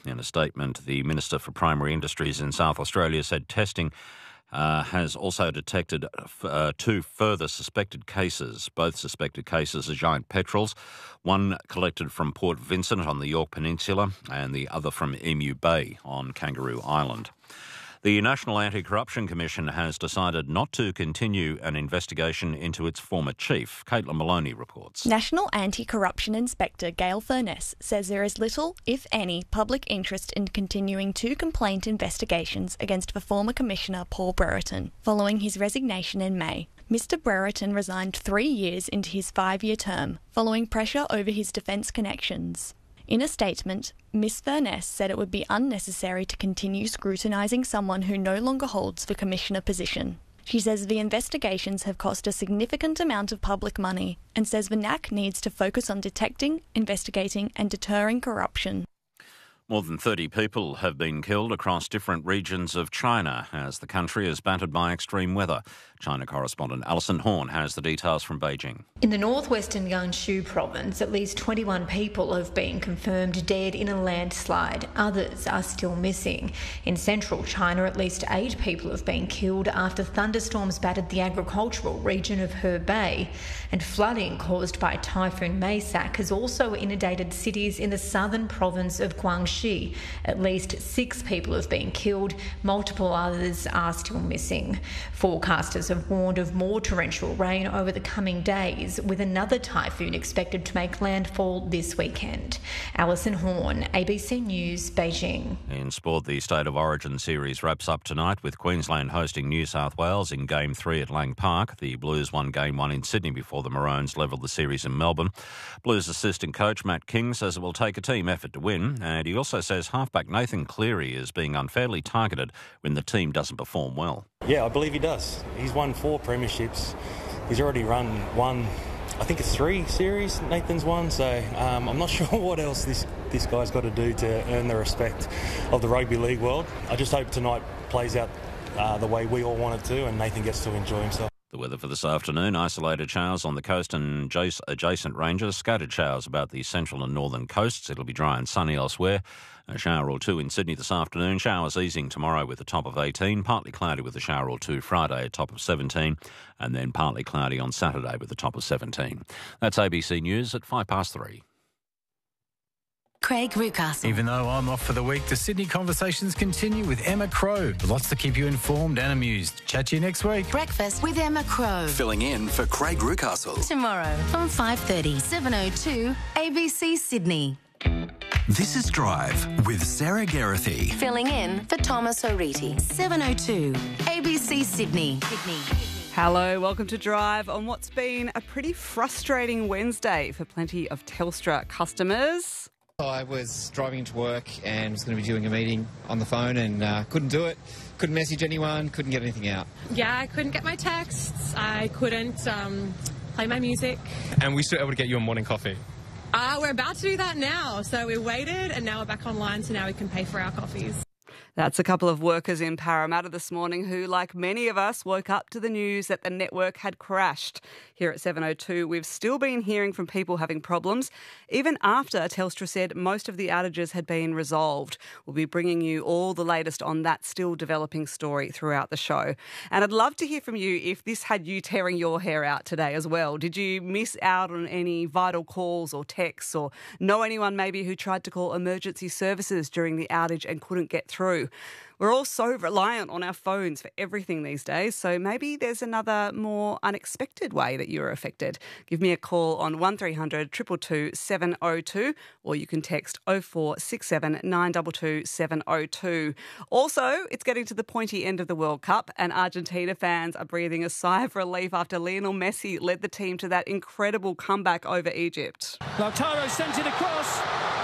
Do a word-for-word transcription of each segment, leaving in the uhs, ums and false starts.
In a statement, the Minister for Primary Industries in South Australia said testing uh, has also detected uh, two further suspected cases. Both suspected cases are giant petrels, one collected from Port Vincent on the Yorke Peninsula and the other from Emu Bay on Kangaroo Island. The National Anti-Corruption Commission has decided not to continue an investigation into its former chief. Caitlin Maloney reports. National Anti-Corruption Inspector Gail Furness says there is little, if any, public interest in continuing two complaint investigations against the former Commissioner Paul Brereton following his resignation in May. Mister Brereton resigned three years into his five-year term following pressure over his defence connections. In a statement, Miss Furness said it would be unnecessary to continue scrutinising someone who no longer holds the commissioner position. She says the investigations have cost a significant amount of public money and says the N A C needs to focus on detecting, investigating and deterring corruption. More than thirty people have been killed across different regions of China as the country is battered by extreme weather. China correspondent Alison Horn has the details from Beijing. In the northwestern Gansu province, at least twenty-one people have been confirmed dead in a landslide. Others are still missing. In central China, at least eight people have been killed after thunderstorms battered the agricultural region of Hebei. And flooding caused by Typhoon Maysak has also inundated cities in the southern province of Guangxi. At least six people have been killed. Multiple others are still missing. Forecasters have warned of more torrential rain over the coming days, with another typhoon expected to make landfall this weekend. Alison Horn, A B C News, Beijing. In sport, the State of Origin series wraps up tonight with Queensland hosting New South Wales in Game three at Lang Park. The Blues won Game one in Sydney before the Maroons levelled the series in Melbourne. Blues assistant coach Matt King says it will take a team effort to win, and he also says halfback Nathan Cleary is being unfairly targeted when the team doesn't perform well. Yeah, I believe he does. He's won four premierships. He's already run one, I think it's three series Nathan's won, so um, I'm not sure what else this, this guy's got to do to earn the respect of the rugby league world. I just hope tonight plays out uh, the way we all want it to and Nathan gets to enjoy himself. The weather for this afternoon, isolated showers on the coast and adjacent ranges, scattered showers about the central and northern coasts. It'll be dry and sunny elsewhere. A shower or two in Sydney this afternoon. Showers easing tomorrow with a top of eighteen. Partly cloudy with a shower or two Friday, a top of seventeen. And then partly cloudy on Saturday with a top of seventeen. That's A B C News at five past three. Craig Rucastle. Even though I'm off for the week, the Sydney conversations continue with Emma Crow. Lots to keep you informed and amused. Chat to you next week. Breakfast with Emma Crow. Filling in for Craig Rucastle. Tomorrow from five thirty, seven oh two, A B C Sydney. This is Drive with Sarah Geraghty. Filling in for Thomas O'Reilly. seven oh two, A B C Sydney. Sydney. Hello, welcome to Drive on what's been a pretty frustrating Wednesday for plenty of Telstra customers. I was driving to work and was going to be doing a meeting on the phone and uh, couldn't do it. Couldn't message anyone, couldn't get anything out. Yeah, I couldn't get my texts. I couldn't um, play my music. And we still able to get you a morning coffee? Uh, we're about to do that now. So we waited and now we're back online, so now we can pay for our coffees. That's a couple of workers in Parramatta this morning who, like many of us, woke up to the news that the network had crashed. Here at seven oh two, we've still been hearing from people having problems, even after Telstra said most of the outages had been resolved. We'll be bringing you all the latest on that still developing story throughout the show. And I'd love to hear from you if this had you tearing your hair out today as well. Did you miss out on any vital calls or texts, or know anyone maybe who tried to call emergency services during the outage and couldn't get through? We're all so reliant on our phones for everything these days, so maybe there's another more unexpected way that you're affected. Give me a call on one three hundred, two two two, seven oh two, or you can text oh four six seven, nine two two, seven oh two. Also, it's getting to the pointy end of the World Cup, and Argentina fans are breathing a sigh of relief after Lionel Messi led the team to that incredible comeback over Egypt. Lautaro sent it across.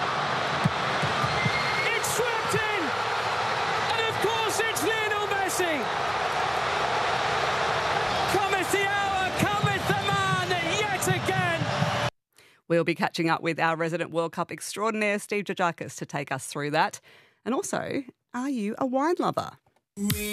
Cometh the hour, cometh the man yet again. We'll be catching up with our resident World Cup extraordinaire, Steve Georgakis, to take us through that. And also, are you a wine lover?